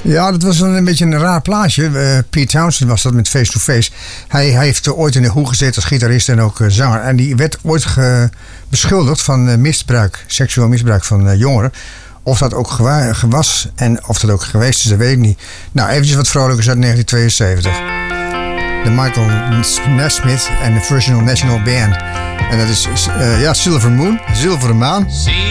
Ja, dat was een beetje een raar plaatje. Pete Townshend was dat met Face to Face. Hij heeft ooit in de hoek gezeten als gitarist en ook zanger. En die werd ooit beschuldigd van misbruik, seksueel misbruik van jongeren. Of dat ook was en of dat ook geweest is, dat weet ik niet. Nou, eventjes wat vrolijkers uit 1972. De Michael Nesmith en de Virginal National Band. En dat is Silver Moon, Zilveren Maan.